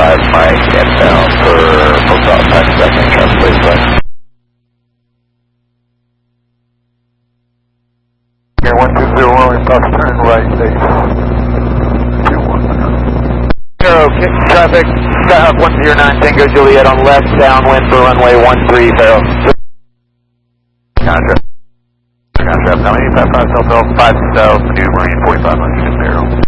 Mike, inbound for about 5 seconds, please, bud. Here, 120, only bus turn right, base. 21. Kick traffic, Skyhawk 109, Tango Juliet on left, downwind for runway 13, Farrell. Contract. Now 85 South, 5 South, maneuvering 45 on unit Farrell.